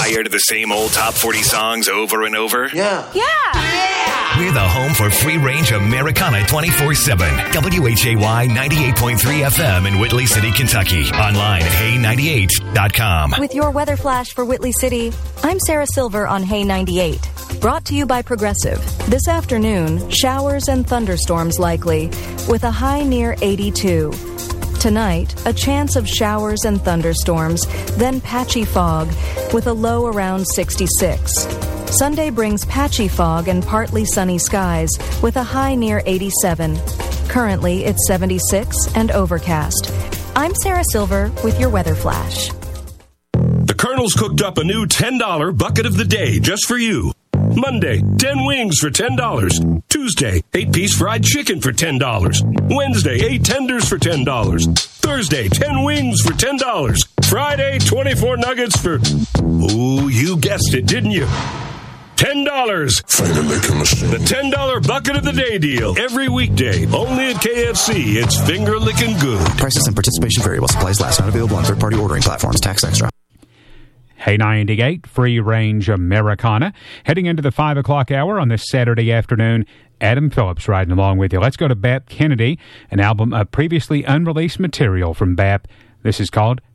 Tired of the same old top 40 songs over and over? Yeah. We're the home for free-range Americana 24/7. WHAY 98.3 FM in Whitley City, Kentucky. Online at hey98.com. With your weather flash for Whitley City, I'm Sarah Silver on Hey 98. Brought to you by Progressive. This afternoon, showers and thunderstorms likely, with a high near 82. Tonight, a chance of showers and thunderstorms, then patchy fog, with a low around 66. Sunday brings patchy fog and partly sunny skies, with a high near 87. Currently, it's 76 and overcast. I'm Sarah Silver with your weather flash. The Colonel's cooked up a new $10 bucket of the day just for you. Monday, 10 wings for $10. Tuesday, 8-piece fried chicken for $10. Wednesday, 8 tenders for $10. Thursday, 10 wings for $10. Friday, 24 nuggets for... Ooh, you guessed it, didn't you? $10. Finger licking machine. The $10 bucket of the day deal. Every weekday. Only at KFC. It's finger licking good. Prices and participation vary while supplies last. Not available on third-party ordering platforms. Tax extra. Hey 98, free range Americana. Heading into the 5 o'clock hour on this Saturday afternoon, Adam Phillips riding along with you. Let's go to Bap Kennedy, an album of previously unreleased material from Bap. This is called